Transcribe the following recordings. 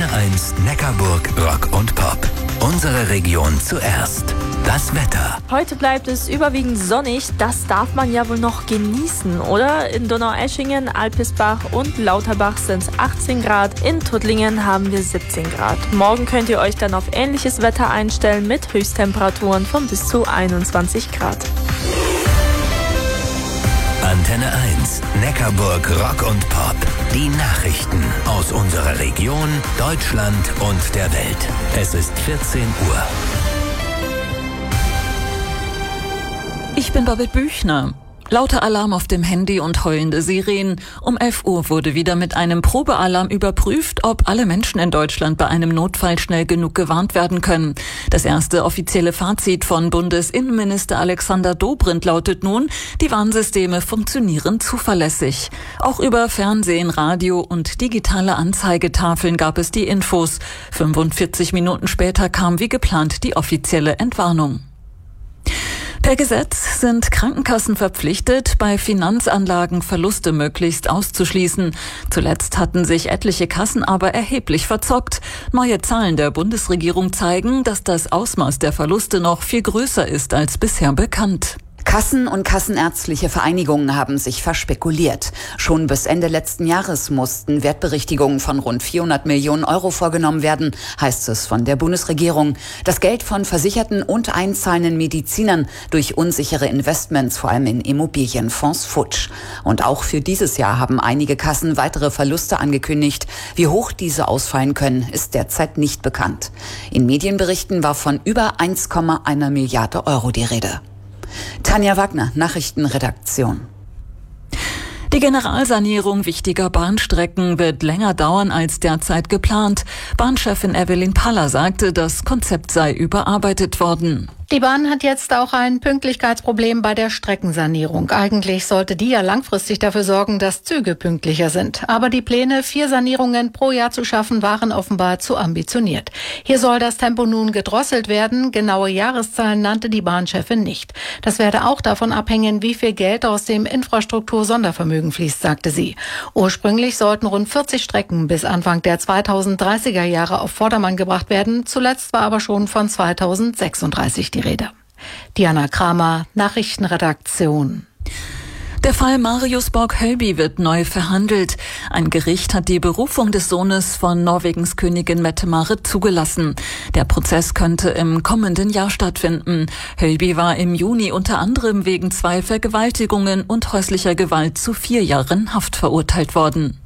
Antenne 1 Neckarburg Rock und Pop. Unsere Region zuerst. Das Wetter. Heute bleibt es überwiegend sonnig. Das darf man ja wohl noch genießen, oder? In Donaueschingen, Alpisbach und Lauterbach sind es 18 Grad. In Tuttlingen haben wir 17 Grad. Morgen könnt ihr euch dann auf ähnliches Wetter einstellen mit Höchsttemperaturen von bis zu 21 Grad. Antenne 1 Neckarburg Rock und Pop. Die Nachrichten aus unserer Region, Deutschland und der Welt. Es ist 14 Uhr. Ich bin Babette Büchner. Lauter Alarm auf dem Handy und heulende Sirenen. Um 11 Uhr wurde wieder mit einem Probealarm überprüft, ob alle Menschen in Deutschland bei einem Notfall schnell genug gewarnt werden können. Das erste offizielle Fazit von Bundesinnenminister Alexander Dobrindt lautet nun, die Warnsysteme funktionieren zuverlässig. Auch über Fernsehen, Radio und digitale Anzeigetafeln gab es die Infos. 45 Minuten später kam wie geplant die offizielle Entwarnung. Per Gesetz sind Krankenkassen verpflichtet, bei Finanzanlagen Verluste möglichst auszuschließen. Zuletzt hatten sich etliche Kassen aber erheblich verzockt. Neue Zahlen der Bundesregierung zeigen, dass das Ausmaß der Verluste noch viel größer ist als bisher bekannt. Kassen und kassenärztliche Vereinigungen haben sich verspekuliert. Schon bis Ende letzten Jahres mussten Wertberichtigungen von rund 400 Millionen Euro vorgenommen werden, heißt es von der Bundesregierung. Das Geld von versicherten und einzahlenden Medizinern durch unsichere Investments, vor allem in Immobilienfonds, futsch. Und auch für dieses Jahr haben einige Kassen weitere Verluste angekündigt. Wie hoch diese ausfallen können, ist derzeit nicht bekannt. In Medienberichten war von über 1,1 Milliarde Euro die Rede. Tanja Wagner, Nachrichtenredaktion. Die Generalsanierung wichtiger Bahnstrecken wird länger dauern als derzeit geplant. Bahnchefin Evelyn Paller sagte, das Konzept sei überarbeitet worden. Die Bahn hat jetzt auch ein Pünktlichkeitsproblem bei der Streckensanierung. Eigentlich sollte die ja langfristig dafür sorgen, dass Züge pünktlicher sind. Aber die Pläne, 4 Sanierungen pro Jahr zu schaffen, waren offenbar zu ambitioniert. Hier soll das Tempo nun gedrosselt werden. Genaue Jahreszahlen nannte die Bahnchefin nicht. Das werde auch davon abhängen, wie viel Geld aus dem Infrastruktur-Sondervermögen fließt, sagte sie. Ursprünglich sollten rund 40 Strecken bis Anfang der 2030er Jahre auf Vordermann gebracht werden. Zuletzt war aber schon von 2036 die Rede. Diana Kramer, Nachrichtenredaktion. Der Fall Marius Borg-Hölby wird neu verhandelt. Ein Gericht hat die Berufung des Sohnes von Norwegens Königin Mette-Marit zugelassen. Der Prozess könnte im kommenden Jahr stattfinden. Hölby war im Juni unter anderem wegen 2 Vergewaltigungen und häuslicher Gewalt zu 4 Jahren Haft verurteilt worden.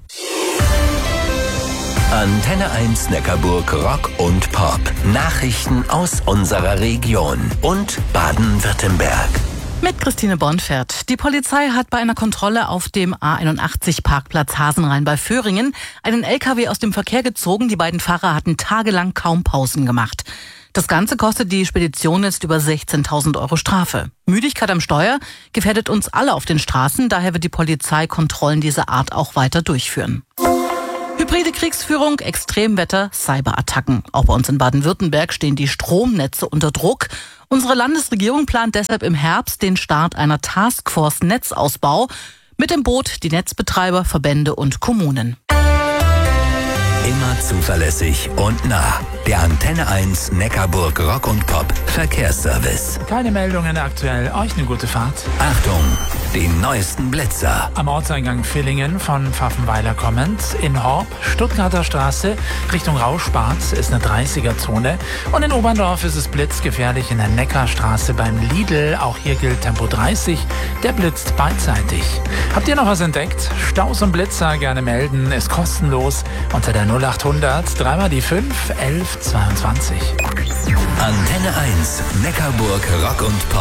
Antenne 1 Neckarburg Rock und Pop. Nachrichten aus unserer Region und Baden-Württemberg. Mit Christine Bonfert. Die Polizei hat bei einer Kontrolle auf dem A81-Parkplatz Hasenrhein bei Föhringen einen LKW aus dem Verkehr gezogen. Die beiden Fahrer hatten tagelang kaum Pausen gemacht. Das Ganze kostet die Spedition jetzt über 16.000 Euro Strafe. Müdigkeit am Steuer gefährdet uns alle auf den Straßen. Daher wird die Polizei Kontrollen dieser Art auch weiter durchführen. Hybride Kriegsführung, Extremwetter, Cyberattacken. Auch bei uns in Baden-Württemberg stehen die Stromnetze unter Druck. Unsere Landesregierung plant deshalb im Herbst den Start einer Taskforce Netzausbau. Mit dem Boot die Netzbetreiber, Verbände und Kommunen. Immer zuverlässig und nah. Der Antenne 1 Neckarburg Rock und Pop Verkehrsservice. Keine Meldungen aktuell. Euch eine gute Fahrt. Achtung, die neuesten Blitzer. Am Ortseingang Villingen von Pfaffenweiler kommend. In Horb, Stuttgarter Straße, Richtung Rauschbad ist eine 30er-Zone. Und in Oberndorf ist es blitzgefährlich in der Neckarstraße beim Lidl. Auch hier gilt Tempo 30. Der blitzt beidseitig. Habt ihr noch was entdeckt? Staus und Blitzer gerne melden. Ist kostenlos unter der 0800 3 die 5 11 22. Antenne 1 Neckarburg Rock und Pop.